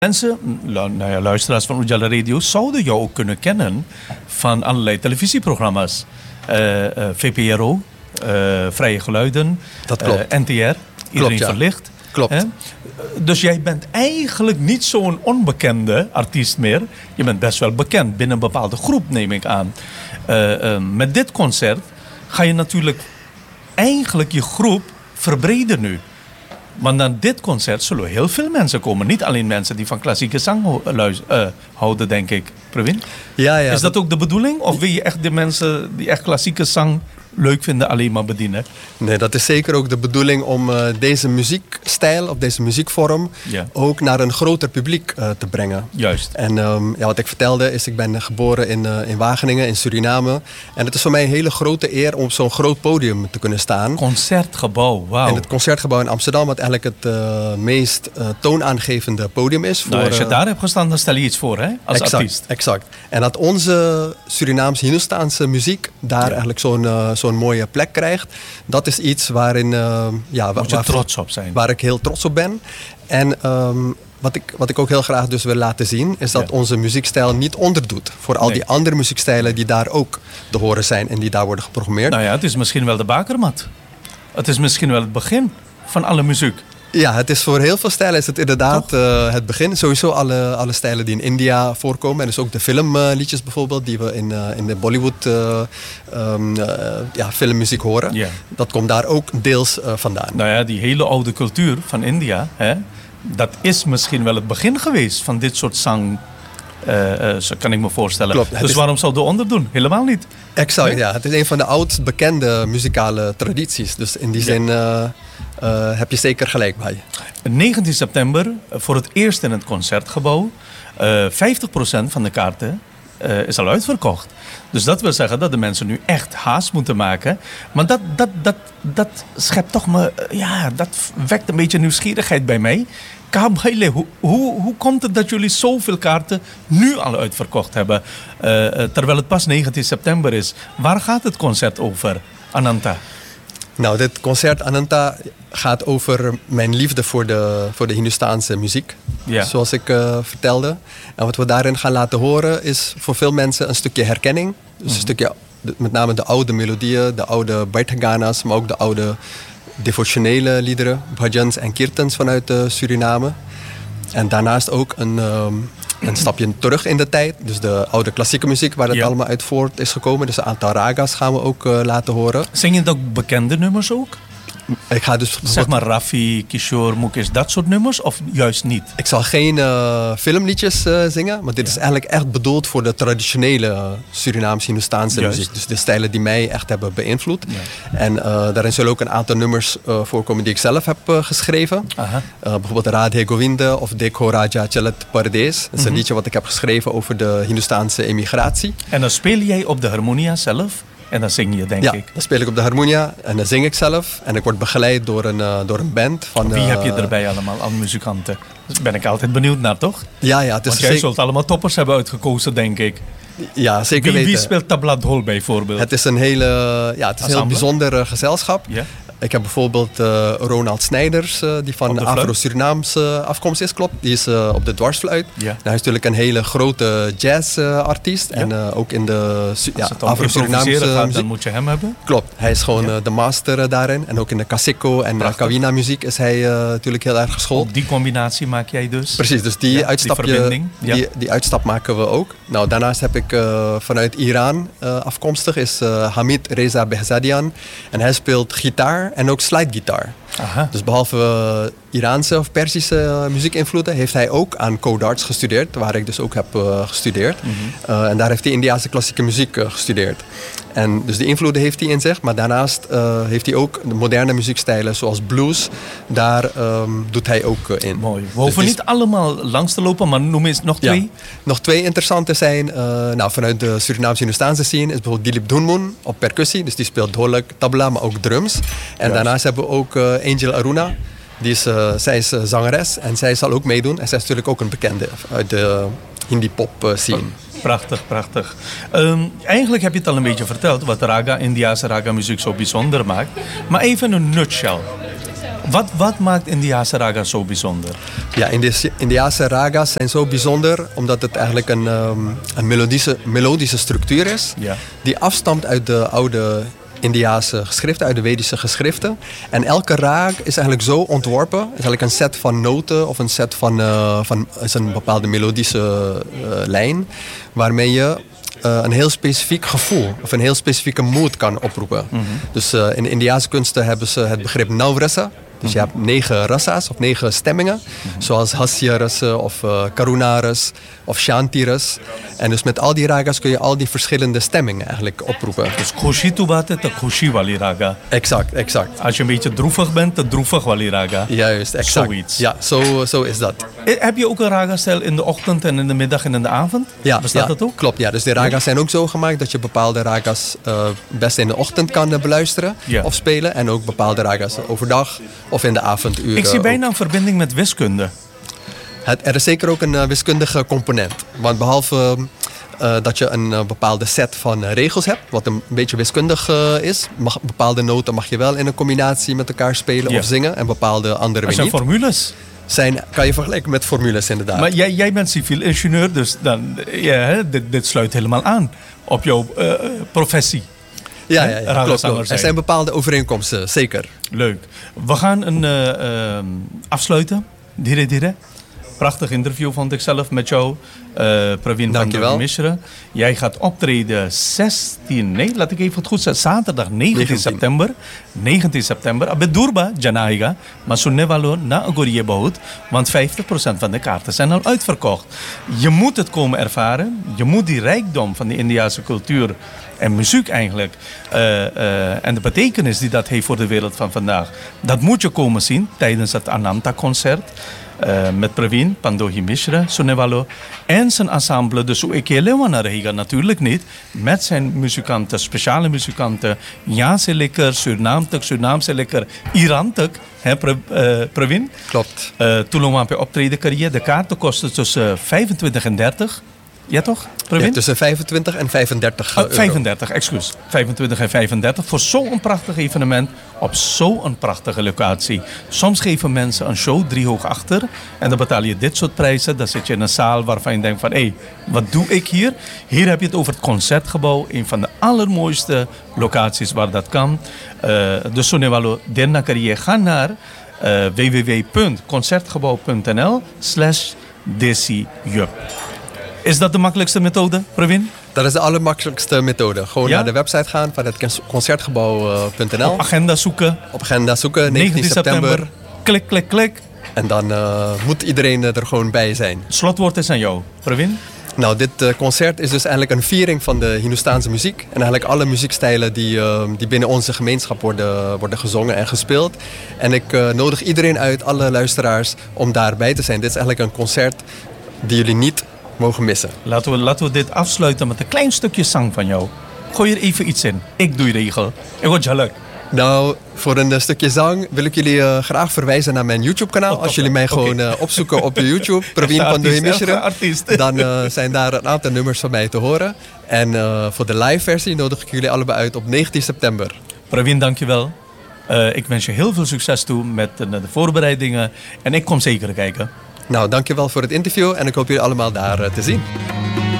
Mensen, luisteraars van Ujala Radio, zouden jou ook kunnen kennen van allerlei televisieprogramma's. VPRO, Vrije Geluiden, Dat klopt. NTR, Iedereen Klopt, ja. Verlicht. Klopt. Hè? Dus jij bent eigenlijk niet zo'n onbekende artiest meer. Je bent best wel bekend binnen een bepaalde groep, neem ik aan. Met dit concert ga je natuurlijk eigenlijk je groep verbreden nu. Maar naar dit concert zullen heel veel mensen komen. Niet alleen mensen die van klassieke zang houden, denk ik. Pravin? Ja, Is dat ook de bedoeling? Of wil je echt de mensen die echt klassieke zang leuk vinden alleen maar bedienen? Nee, dat is zeker ook de bedoeling om deze muziekstijl of deze muziekvorm ook naar een groter publiek te brengen. Juist. En wat ik vertelde is, ik ben geboren in Wageningen, in Suriname. En het is voor mij een hele grote eer om op zo'n groot podium te kunnen staan. Concertgebouw, wauw. En het Concertgebouw in Amsterdam, wat eigenlijk het meest toonaangevende podium is. Voor, als je daar hebt gestaan, dan stel je iets voor, hè? Als artiest. Exact. En dat onze Surinaams-Hindoestaanse muziek daar eigenlijk zo'n mooie plek krijgt. Dat is iets waarin moet je trots op zijn. Waar ik heel trots op ben. En wat ik ook heel graag dus wil laten zien, is dat onze muziekstijl niet onderdoet voor al die andere muziekstijlen die daar ook te horen zijn en die daar worden geprogrammeerd. Nou ja, het is misschien wel de bakermat. Het is misschien wel het begin van alle muziek. Ja, het is voor heel veel stijlen is het inderdaad het begin. Sowieso alle stijlen die in India voorkomen. En dus ook de filmliedjes bijvoorbeeld, die we in de Bollywood filmmuziek horen. Yeah. Dat komt daar ook deels vandaan. Nou ja, die hele oude cultuur van India, hè, dat is misschien wel het begin geweest van dit soort zang. Zo kan ik me voorstellen. Klopt, dus waarom zou de onderdoen? Helemaal niet. Exact, ja. Het is een van de oudst bekende muzikale tradities. Dus in die zin heb je zeker gelijk bij. 19 september, voor het eerst in het Concertgebouw. 50% van de kaarten is al uitverkocht. Dus dat wil zeggen dat de mensen nu echt haast moeten maken. Maar dat schept toch dat wekt een beetje nieuwsgierigheid bij mij. Kabaile, hoe komt het dat jullie zoveel kaarten nu al uitverkocht hebben? Terwijl het pas 19 september is. Waar gaat het concert over, Ananta? Nou, dit concert Ananta gaat over mijn liefde voor de Hindoestaanse muziek. Ja. Zoals ik vertelde. En wat we daarin gaan laten horen is voor veel mensen een stukje herkenning. Dus een stukje, met name de oude melodieën, de oude Baitaganas, maar ook de oude devotionele liederen, bhajans en kirtans vanuit Suriname. En daarnaast ook een stapje terug in de tijd. Dus de oude klassieke muziek waar het allemaal uit voort is gekomen. Dus een aantal ragas gaan we ook laten horen. Zing je ook bekende nummers ook? Ik ga dus zeg maar Raffi, Kishore, Mukesh, dat soort nummers of juist niet? Ik zal geen filmliedjes zingen, maar dit is eigenlijk echt bedoeld voor de traditionele Surinaams-Hindoestaanse muziek. Dus de stijlen die mij echt hebben beïnvloed. Ja. En daarin zullen ook een aantal nummers voorkomen die ik zelf heb geschreven. Bijvoorbeeld Radhe Govinda of Dekho Raja Chalat Pardees. Dat is een liedje wat ik heb geschreven over de Hindoestaanse emigratie. En dan speel jij op de harmonia zelf? En dan zing je, denk ik. Ja, dan speel ik op de harmonia en dan zing ik zelf. En ik word begeleid door een band. Wie heb je erbij allemaal, aan muzikanten? Daar ben ik altijd benieuwd naar, toch? Ja. Het is want jij zult allemaal toppers hebben uitgekozen, denk ik. Ja, zeker weten. Wie speelt tabla dhol bijvoorbeeld? Het is een heel bijzonder gezelschap. Yeah. Ik heb bijvoorbeeld Ronald Snijders, die van Afro-Surinaamse afkomst is, klopt. Die is op de dwarsfluit. Yeah. Hij is natuurlijk een hele grote jazzartiest. En ook in de Afro-Surinaamse muziek. Dan moet je hem hebben. Klopt, hij is gewoon de master daarin. En ook in de Kasiko en Kawina muziek is hij natuurlijk heel erg geschoold. Op die combinatie maak jij dus? Precies, dus die uitstap maken we ook. Nou, daarnaast heb ik vanuit Iran afkomstig is Hamid Reza Behzadian. En hij speelt gitaar en ook slidegitaar. Dus behalve Iraanse of Perzische muziekinvloeden heeft hij ook aan Codarts gestudeerd, waar ik dus ook heb gestudeerd. En daar heeft hij Indiase klassieke muziek gestudeerd. En dus die invloeden heeft hij in zich, maar daarnaast heeft hij ook de moderne muziekstijlen zoals blues, daar doet hij ook in. Mooi. We hoeven niet allemaal langs te lopen, maar noem eens nog twee. Ja, nog twee interessante zijn, vanuit de Surinaams-Hindoestaanse scene is bijvoorbeeld Dilip Dhunmun op percussie, dus die speelt dholak, tabla, maar ook drums. En daarnaast hebben we ook Angel Aruna. Zij is zangeres en zij zal ook meedoen. En zij is natuurlijk ook een bekende uit de Hindi-pop scene. Prachtig, prachtig. Eigenlijk heb je het al een beetje verteld wat Indiase raga muziek zo bijzonder maakt. Maar even een nutshell. Wat maakt Indiase raga zo bijzonder? Ja, Indiase raga's zijn zo bijzonder omdat het eigenlijk een melodische structuur is. Ja. Die afstamt uit de oude Indiase geschriften, uit de Vedische geschriften. En elke raag is eigenlijk zo ontworpen. Het is eigenlijk een set van noten of een set van is een bepaalde melodische lijn. Waarmee je een heel specifiek gevoel of een heel specifieke mood kan oproepen. Mm-hmm. Dus in de Indiase kunsten hebben ze het begrip Navrasa. Dus je hebt 9 rasa's of 9 stemmingen. Mm-hmm. Zoals Hasya rasa of Karuna ras of Shanti ras. En dus met al die ragas kun je al die verschillende stemmingen eigenlijk oproepen. Dus Khushi Tubate, de Khushi wali raga. Exact. Als je een beetje droevig bent, de droevig wali raga. Juist, exact. Zoiets. Ja, zo is dat. Heb je ook een raga-stijl in de ochtend en in de middag en in de avond? Ja, bestaat dat ook? Klopt. Ja. Dus de raga's zijn ook zo gemaakt dat je bepaalde raga's best in de ochtend kan beluisteren of spelen. En ook bepaalde raga's overdag of in de avonduren. Ik zie bijna een verbinding met wiskunde. Er is zeker ook een wiskundige component. Want behalve dat je een bepaalde set van regels hebt, wat een beetje wiskundig is. Bepaalde noten mag je wel in een combinatie met elkaar spelen of zingen. En bepaalde andere weer niet. Dat zijn formules. Kan je vergelijken met formules inderdaad. Maar jij bent civiel ingenieur, dus dan, dit sluit helemaal aan op jouw professie. Ja, klopt. Er zijn bepaalde overeenkomsten, zeker. Leuk. We gaan afsluiten. Dire. Prachtig interview vond ik zelf met jou, Praveen Pandohi Mishra. Jij gaat optreden laat ik even het goed zeggen, zaterdag 19 september. 19 september. Abbe Durba Janaiga, maar sunne walo na agoriye bahut, want 50% van de kaarten zijn al uitverkocht. Je moet het komen ervaren. Je moet die rijkdom van de Indiase cultuur en muziek eigenlijk en de betekenis die dat heeft voor de wereld van vandaag, dat moet je komen zien tijdens het Ananta-concert. Met Praveen Pandohi Mishra, Sonewalo en zijn ensemble, dus Ueke Lewanarega natuurlijk niet, met zijn muzikanten, speciale muzikanten, Jaanse lekker, Surinaamse lekker, Irantuk, Praveen? Klopt. Tulongwampe optreden carrière, de kaarten kosten tussen 25 en 30. Ja toch, Praveen? Ja, tussen 25 en 35 euro. 35, excuus. 25 en 35 voor zo'n prachtig evenement op zo'n prachtige locatie. Soms geven mensen een show driehoog achter en dan betaal je dit soort prijzen. Dan zit je in een zaal waarvan je denkt van, hé, wat doe ik hier? Hier heb je het over het Concertgebouw, een van de allermooiste locaties waar dat kan. Dus Sonewalo Derna Carrière, ga naar www.concertgebouw.nl/DesiJup. Is dat de makkelijkste methode, Praveen? Dat is de allermakkelijkste methode. Gewoon naar de website gaan van het concertgebouw.nl. Op agenda zoeken. 19 september. Klik. En dan moet iedereen er gewoon bij zijn. Slotwoord is aan jou, Praveen. Nou, dit concert is dus eigenlijk een viering van de Hindoestaanse muziek. En eigenlijk alle muziekstijlen die binnen onze gemeenschap worden gezongen en gespeeld. En ik nodig iedereen uit, alle luisteraars, om daarbij te zijn. Dit is eigenlijk een concert die jullie niet mogen missen. Laten we dit afsluiten met een klein stukje zang van jou. Gooi er even iets in. Ik doe je regel. Ik word jaluk. Nou, voor een stukje zang wil ik jullie graag verwijzen naar mijn YouTube-kanaal. Als jullie mij gewoon opzoeken op YouTube, Praveen Pandohi Mishra, dan zijn daar een aantal nummers van mij te horen. En voor de live versie nodig ik jullie allebei uit op 19 september. Praveen, dankjewel. Ik wens je heel veel succes toe met de voorbereidingen. En ik kom zeker kijken. Nou, dankjewel voor het interview en ik hoop jullie allemaal daar te zien.